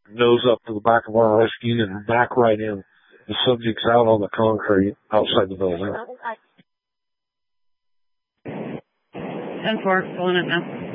nose up to the back of our rescue and back right in. The subject's out on the concrete outside the building. 10-4, pulling it now.